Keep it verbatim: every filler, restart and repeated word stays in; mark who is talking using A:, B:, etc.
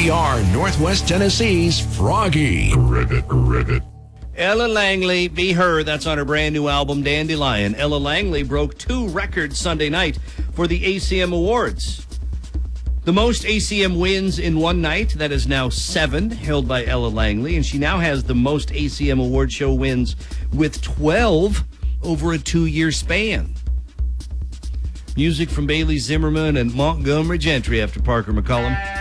A: We are Northwest Tennessee's Froggy.
B: Rivet, rivet.
C: Ella Langley, Be Her, that's on her brand new album, Dandelion. Ella Langley broke two records Sunday night for the A C M Awards. The most A C M wins in one night, that is now seven, held by Ella Langley, and she now has the most A C M award show wins with twelve over a two-year span. Music from Bailey Zimmerman and Montgomery Gentry after Parker McCollum.